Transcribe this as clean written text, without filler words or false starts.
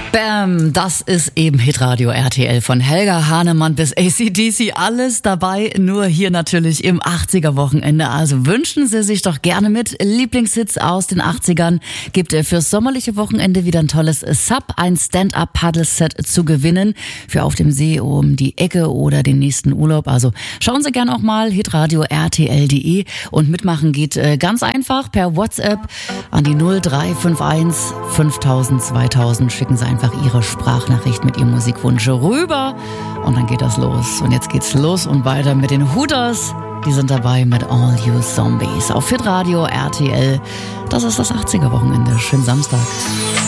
Bam, das ist eben Hitradio RTL von Helga Hahnemann bis AC/DC. Alles dabei, nur hier natürlich im 80er-Wochenende. Also wünschen Sie sich doch gerne mit Lieblingshits aus den 80ern. Gibt fürs sommerliche Wochenende wieder ein tolles Sub, ein Stand-Up-Paddle-Set zu gewinnen für auf dem See um die Ecke oder den nächsten Urlaub. Also schauen Sie gerne auch mal hitradio rtl.de und mitmachen geht ganz einfach per WhatsApp an die 0351 5000 2000. Schicken Sie einfach Ihre Sprachnachricht mit Ihrem Musikwunsch rüber und dann geht das los. Und jetzt geht's los und weiter mit den Hooters. Die sind dabei mit All You Zombies auf Hitradio RTL. Das ist das 80er-Wochenende. Schönen Samstag.